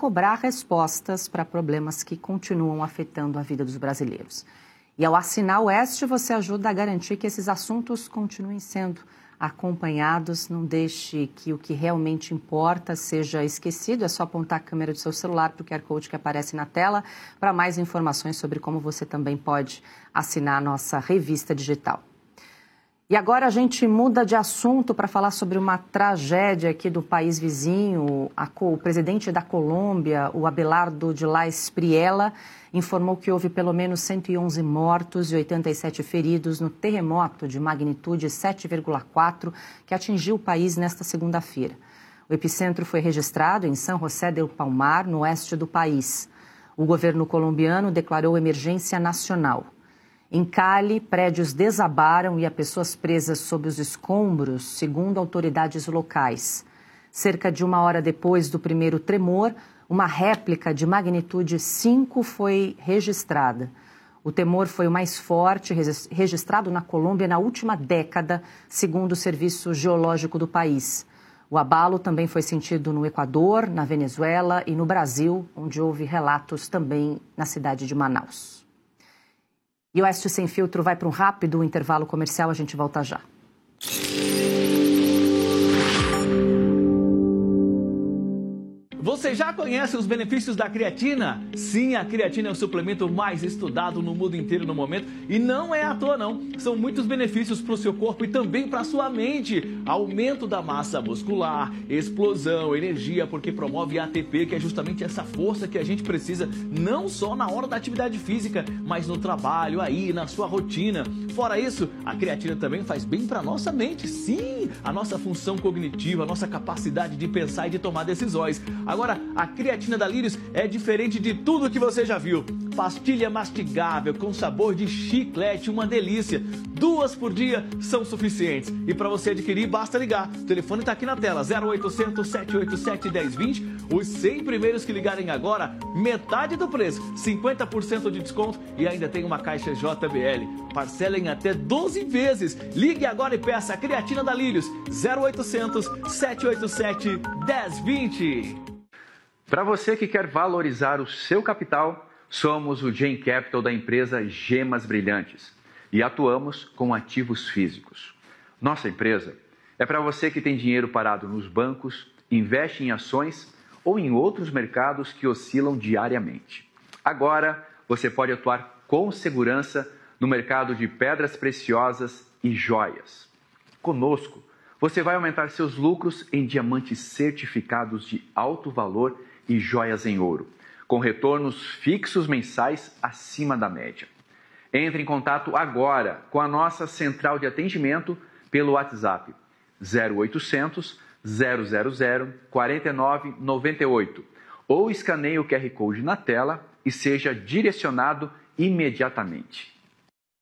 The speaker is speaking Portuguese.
cobrar respostas para problemas que continuam afetando a vida dos brasileiros. E ao assinar o Oeste, você ajuda a garantir que esses assuntos continuem sendo acompanhados. Não deixe que o que realmente importa seja esquecido. É só apontar a câmera do seu celular para o QR Code que aparece na tela para mais informações sobre como você também pode assinar a nossa revista digital. E agora a gente muda de assunto para falar sobre uma tragédia aqui do país vizinho. O presidente da Colômbia, o Abelardo de la Espriella, informou que houve pelo menos 111 mortos e 87 feridos no terremoto de magnitude 7,4 que atingiu o país nesta segunda-feira. O epicentro foi registrado em San José del Palmar, no oeste do país. O governo colombiano declarou emergência nacional. Em Cali, prédios desabaram e há pessoas presas sob os escombros, segundo autoridades locais. Cerca de 1 hora depois do primeiro tremor, uma réplica de magnitude 5 foi registrada. O tremor foi o mais forte registrado na Colômbia na última década, segundo o Serviço Geológico do país. O abalo também foi sentido no Equador, na Venezuela e no Brasil, onde houve relatos também na cidade de Manaus. E o Oeste Sem Filtro vai para um rápido intervalo comercial, a gente volta já. Você já conhece os benefícios da creatina? Sim, a creatina é o suplemento mais estudado no mundo inteiro no momento e não é à toa não. São muitos benefícios para o seu corpo e também para a sua mente. Aumento da massa muscular, explosão, energia, porque promove ATP, que é justamente essa força que a gente precisa não só na hora da atividade física, mas no trabalho, aí, na sua rotina. Fora isso, a creatina também faz bem para a nossa mente. Sim, a nossa função cognitiva, a nossa capacidade de pensar e de tomar decisões. Agora, a creatina da Lírios é diferente de tudo que você já viu. Pastilha mastigável com sabor de chiclete, uma delícia. 2 por dia são suficientes. E para você adquirir, basta ligar. O telefone está aqui na tela, 0800 787 1020. Os 100 primeiros que ligarem agora, metade do preço, 50% de desconto e ainda tem uma caixa JBL. Parcela em até 12 vezes. Ligue agora e peça a creatina da Lírios, 0800 787 1020. Para você que quer valorizar o seu capital, somos o Gen Capital da empresa Gemas Brilhantes e atuamos com ativos físicos. Nossa empresa é para você que tem dinheiro parado nos bancos, investe em ações ou em outros mercados que oscilam diariamente. Agora, você pode atuar com segurança no mercado de pedras preciosas e joias. Conosco, você vai aumentar seus lucros em diamantes certificados de alto valor e joias em ouro, com retornos fixos mensais acima da média. Entre em contato agora com a nossa central de atendimento pelo WhatsApp 0800 000 4998 ou escaneie o QR Code na tela e seja direcionado imediatamente.